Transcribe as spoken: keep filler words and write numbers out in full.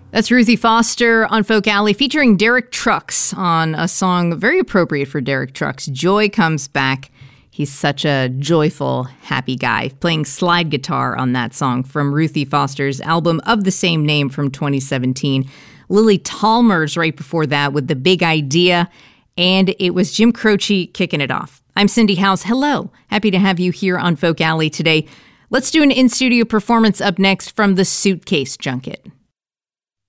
That's Ruthie Foster on Folk Alley featuring Derek Trucks on a song very appropriate for Derek Trucks, Joy Comes Back. He's such a joyful, happy guy, playing slide guitar on that song from Ruthie Foster's album of the same name from twenty seventeen. Lily Talmers right before that with The Big Idea, and it was Jim Croce kicking it off. I'm Cindy House. Hello. Happy to have you here on Folk Alley today. Let's do an in-studio performance up next from the Suitcase Junket.